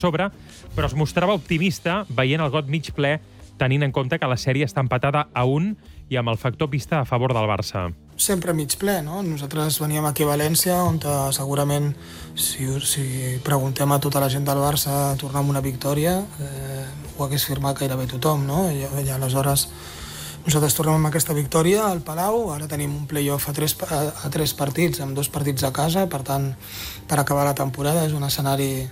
sobre, però es mostrava optimista veient el got mig ple, tenint en compte que la sèrie està empatada a 1 i amb el factor pista a favor del Barça. Sempre mig ple, no? Nosaltres veníem aquí a València, on segurament, si preguntem a tota la gent del Barça tornar amb una victòria, ho hagués firmat gairebé tothom, no? I aleshores nosaltres tornem amb aquesta victòria al Palau, ara tenim un play-off a 3 partits, amb 2 partits a casa, per tant, per acabar la temporada és un escenari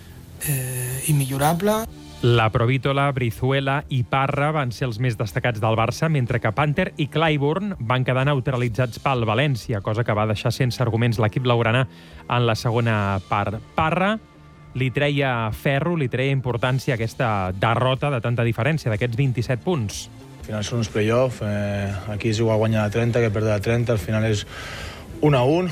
immillorable. La Provítola, Brizuela i Parra van ser els més destacats del Barça, mentre que Panther i Clyburn van quedar neutralitzats pel València, cosa que va deixar sense arguments l'equip blaugrana en la segona part. Parra li treia ferro, li treia importància a aquesta derrota de tanta diferència, d'aquests 27 punts. Al final són uns play-off, aquí és igual guanyar a 30 que perdre a 30, al final és 1-1.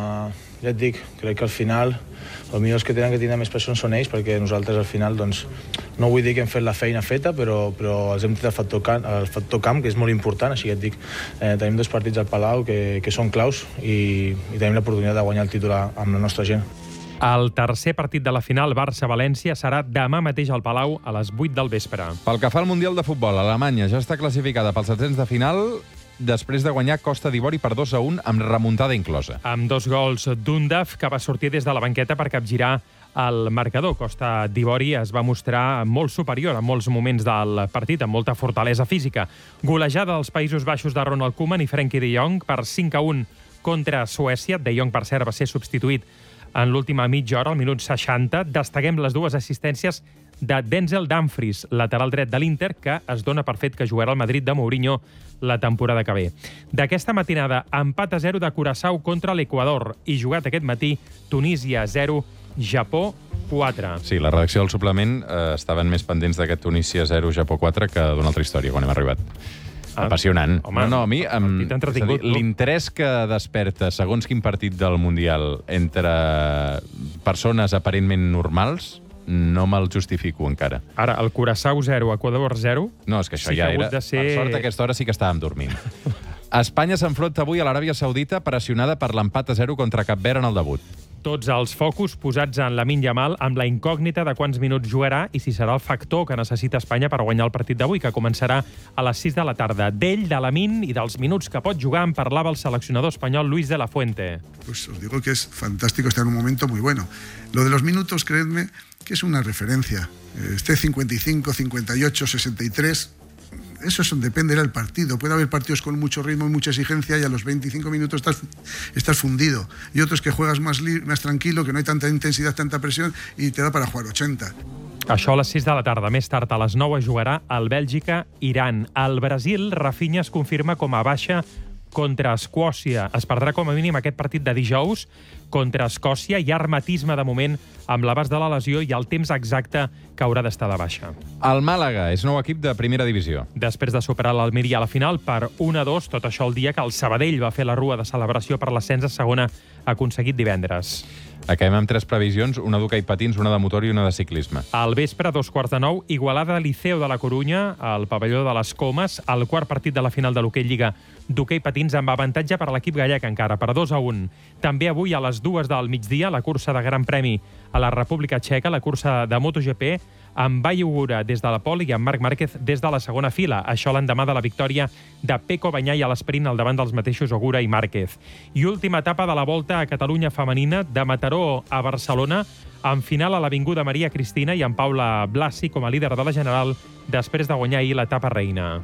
Ja et dic, crec que al final els millors que tenen que tindre més pressió són ells, perquè nosaltres al final, doncs, no vull dir que hem fet la feina feta, però els hem tret el factor camp, que és molt important, així que et dic, tenim 2 partits al Palau que són claus i tenim l'oportunitat de guanyar el títol amb la nostra gent. El tercer partit de la final Barça-València serà demà mateix al Palau a les 8 del vespre. Pel que fa al Mundial de Futbol, Alemanya ja està classificada pels 16 de final després de guanyar Costa d'Ivori per 2-1 amb remuntada inclosa. Amb 2 gols d'Undaf, que va sortir des de la banqueta per capgirar el marcador. Costa d'Ivori es va mostrar molt superior en molts moments del partit, amb molta fortalesa física. Golejada dels Països Baixos de Ronald Koeman i Frenkie de Jong per 5-1 contra Suècia. De Jong, per cert, va ser substituït en l'última mitja hora, al minut 60. Destaquem les 2 assistències de Denzel Dumfries, lateral dret de l'Inter, que es dona per fet que jugarà al Madrid de Mourinho la temporada que ve. D'aquesta matinada, empat a 0 de Curaçao contra l'Equador i jugat aquest matí, Tunísia 0, Japó 4. Sí, la redacció del suplement estaven més pendents d'aquest Tunísia 0, Japó 4 que d'una altra història, quan hem arribat. Apassionant. Home, a mi l'interès que desperta segons quin partit del Mundial entre persones aparentment normals no me'l justifico encara. Ara, el Curaçao 0, Equador 0... No, és que això sí ja que era... ser... Per sort, a aquesta hora sí que estàvem dormint. Espanya s'enfronta avui a l'Aràbia Saudita pressionada per l'empat a 0 contra Cap Verd en el debut. Tots els focus posats en Lamine Yamal amb la incògnita de quants minuts jugarà i si serà el factor que necessita Espanya per guanyar el partit d'avui, que començarà a les 6 de la tarda. D'ell, de Lamine i dels minuts que pot jugar en parlava el seleccionador espanyol Luis de la Fuente. Pues os digo que es fantástico estar en un momento muy bueno. Lo de los minutos, creedme, que es una referencia. Esté 55, 58, 63... Eso depende del partido. Puede haber partidos con mucho ritmo y mucha exigencia y a los 25 minutos estás fundido. Y otros que juegas más tranquilo, que no hay tanta intensidad, tanta presión y te da para jugar 80. Això a les 6 de la tarda. Més tard, a les 9, jugarà el Bèlgica-Iran. Al Brasil, Rafinha es confirma com a baixa contra Escòcia. Es perdrà com a mínim aquest partit de dijous contra Escòcia. Hi ha hermetisme de moment amb l'abast de la lesió i el temps exacte que haurà d'estar de baixa. El Màlaga és nou equip de primera divisió. Després de superar l'Almeria a la final per 1-2, tot això el dia que el Sabadell va fer la rua de celebració per l'ascens a segona aconseguit divendres. Acabem amb 3 previsions, una d'hoquei patins, una de motor i una de ciclisme. Al vespre, 2:45, Igualada Liceo de la Corunya, al pavelló de les Comes, el quart partit de la final de l'hoquei Lliga d'hoquei patins amb avantatge per a l'equip gallec encara, per 2-1. També avui a les 2 del migdia, la cursa de Gran Premi a la República Txeca, la cursa de MotoGP, amb Vall Ogura des de la pole i amb Marc Márquez des de la segona fila. Això l'endemà de la victòria de Pecco Bagnaia a l'esprint al davant dels mateixos Ogura i Márquez. I última etapa de la Volta a Catalunya femenina, de Mataró a Barcelona, amb final a l'Avinguda Maria Cristina i amb Paula Blasi com a líder de la general després de guanyar ahir l'etapa reina.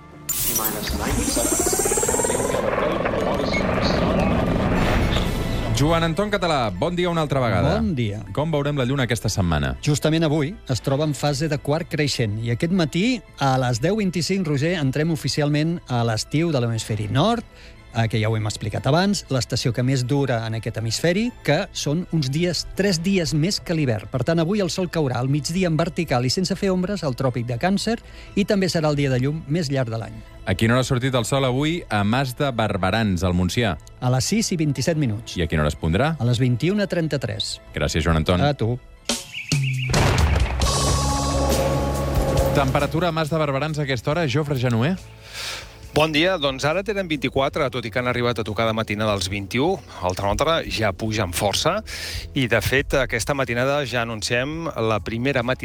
Joan Anton Català, bon dia una altra vegada. Bon dia. Com veurem la lluna aquesta setmana? Justament avui es troba en fase de quart creixent i aquest matí, a les 10:25, Roger, entrem oficialment a l'estiu de l'hemisferi nord, que ja ho hem explicat abans, l'estació que més dura en aquest hemisferi, que són uns dies, 3 dies més que l'hivern. Per tant, avui el sol caurà al migdia en vertical i sense fer ombres al tròpic de Càncer i també serà el dia de llum més llarg de l'any. A quina hora ha sortit el sol avui a Mas de Barberans, al Montsià? A les 6:27. I a quina hora es pondrà? A les 21:33. Gràcies, Joan Anton. A tu. Temperatura a Mas de Barberans a aquesta hora, Jofre Genuer? Bon dia, doncs ara tenen 24, tot i que han arribat a tocar de matinada dels 21. El termòmetre ja puja amb força i, de fet, aquesta matinada ja anunciem la primera matinada